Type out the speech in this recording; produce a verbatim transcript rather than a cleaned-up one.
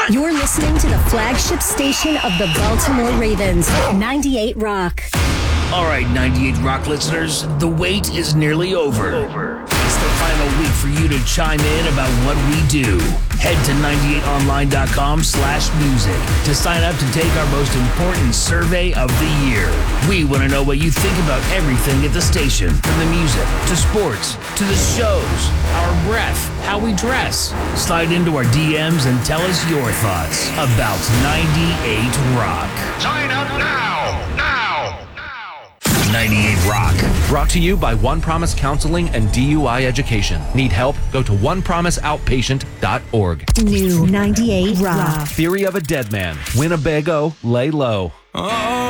You're listening to the flagship station of the Baltimore Ravens, ninety-eight Rock. All right, ninety-eight Rock listeners, the wait is nearly over. over. It's the final week for you to chime in about what we do. Head to ninety-eight online dot com slash music to sign up to take our most important survey of the year. We want to know what you think about everything at the station, from the music to sports to the shows, our breath, how we dress. Slide into our D Ms and tell us your thoughts about ninety-eight Rock. Sign up now! Now! ninety-eight Rock. Brought to you by One Promise Counseling and D U I Education. Need help? Go to one promise outpatient dot org. New ninety-eight Rock. Theory of a Dead Man. Winnebago, lay low. Oh.